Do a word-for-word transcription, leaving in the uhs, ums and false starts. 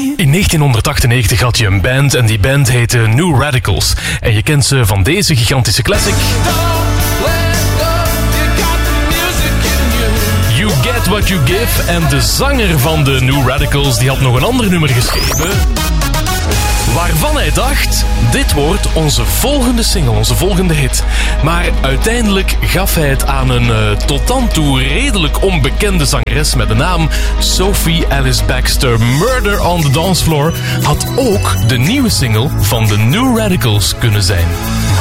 In negentienhonderdachtennegentig had je een band en die band heette New Radicals. En je kent ze van deze gigantische classic. You Get What You Give. En de zanger van de New Radicals die had nog een ander nummer geschreven, waarvan hij dacht, dit wordt onze volgende single, onze volgende hit. Maar uiteindelijk gaf hij het aan een uh, tot dan toe redelijk onbekende zangeres met de naam Sophie Alice Baxter. Murder on the Dance Floor had ook de nieuwe single van de New Radicals kunnen zijn.